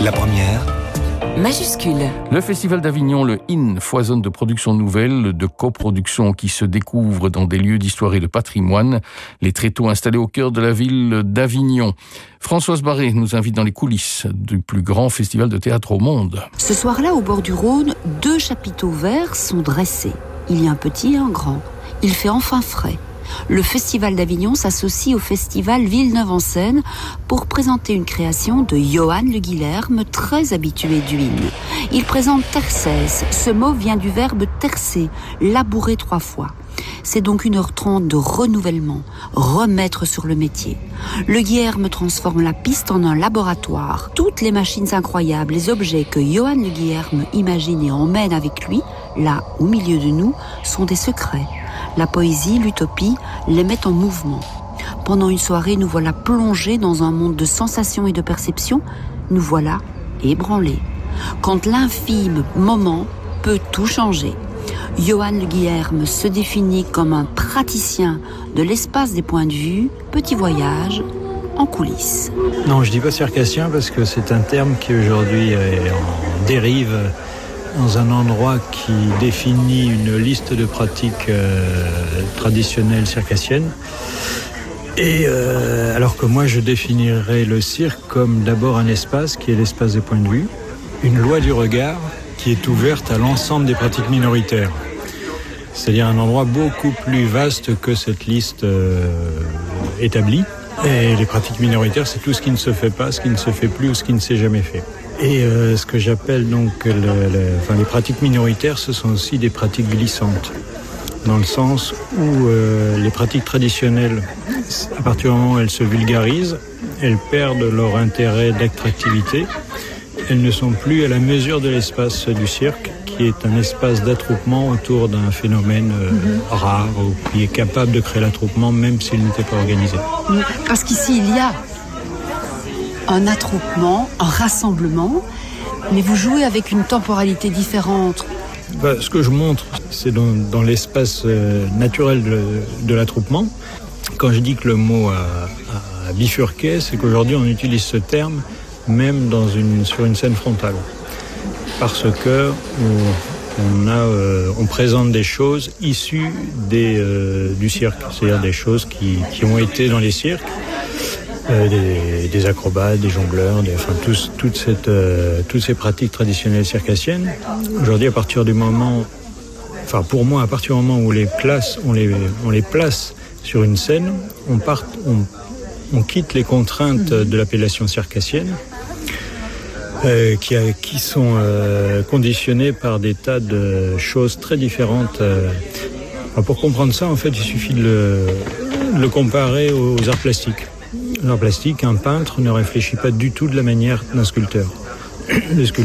La première majuscule. Le Festival d'Avignon, le IN, foisonne de productions nouvelles, de coproductions qui se découvrent dans des lieux d'histoire et de patrimoine. Les tréteaux installés au cœur de la ville d'Avignon. Françoise Barré nous invite dans les coulisses du plus grand festival de théâtre au monde. Ce soir-là, au bord du Rhône, 2 chapiteaux verts sont dressés. Il y a un petit et un grand. Il fait enfin frais. Le Festival d'Avignon s'associe au Festival Villeneuve-en-Seine pour présenter une création de Johan Le Guilherme, très habitué du IN. Il présente Tercès. Ce mot vient du verbe tercer, labourer 3 fois. C'est donc 1h30 de renouvellement, remettre sur le métier. Le Guilherme transforme la piste en un laboratoire. Toutes les machines incroyables, les objets que Johan Le Guilherme imagine et emmène avec lui, là, au milieu de nous, sont des secrets. La poésie, l'utopie, les mettent en mouvement. Pendant une soirée, nous voilà plongés dans un monde de sensations et de perceptions. Nous voilà ébranlés. Quand l'infime moment peut tout changer. Johan Le Guilherme se définit comme un praticien de l'espace des points de vue. Petit voyage en coulisses. Non, je dis pas circassien parce que c'est un terme qui aujourd'hui est en dérive dans un endroit qui définit une liste de pratiques traditionnelles circassiennes. Et alors que moi, je définirais le cirque comme d'abord un espace qui est l'espace des points de vue, une loi du regard qui est ouverte à l'ensemble des pratiques minoritaires. C'est-à-dire un endroit beaucoup plus vaste que cette liste établie. Et les pratiques minoritaires, c'est tout ce qui ne se fait pas, ce qui ne se fait plus ou ce qui ne s'est jamais fait. Et ce que j'appelle donc les pratiques minoritaires, ce sont aussi des pratiques glissantes, dans le sens où les pratiques traditionnelles, à partir du moment où elles se vulgarisent, elles perdent leur intérêt d'attractivité. Elles ne sont plus à la mesure de l'espace du cirque, qui est un espace d'attroupement autour d'un phénomène rare, ou qui est capable de créer l'attroupement même s'il n'était pas organisé. Parce qu'ici, il y a un attroupement, un rassemblement, mais vous jouez avec une temporalité différente. Ce que je montre, c'est dans l'espace naturel de l'attroupement. Quand je dis que le mot a bifurqué, c'est qu'aujourd'hui on utilise ce terme même sur une scène frontale. Parce que on présente des choses issues du cirque, c'est-à-dire des choses qui ont été dans les cirques, des acrobates, des jongleurs, toutes ces pratiques traditionnelles circassiennes. Aujourd'hui, à partir du moment où on les place sur une scène, on quitte les contraintes de l'appellation circassienne, qui sont conditionnées par des tas de choses très différentes. Pour comprendre ça, en fait, il suffit de le comparer aux arts plastiques. L'art plastique, un peintre ne réfléchit pas du tout de la manière d'un sculpteur.